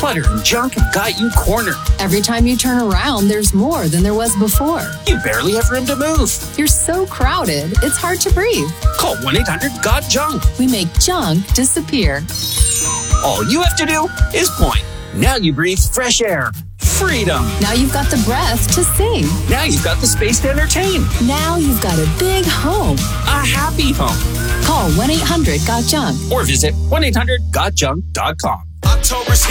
Clutter and junk have got you cornered. Every time you turn around, there's more than there was before. You barely have room to move. You're so crowded, it's hard to breathe. Call 1-800-GOT-JUNK. We make junk disappear. All you have to do is point. Now you breathe fresh air. Freedom. Now you've got the breath to sing. Now you've got the space to entertain. Now you've got a big home. A happy home. Call 1-800-GOT-JUNK. Or visit 1-800-GOT-JUNK.com. October's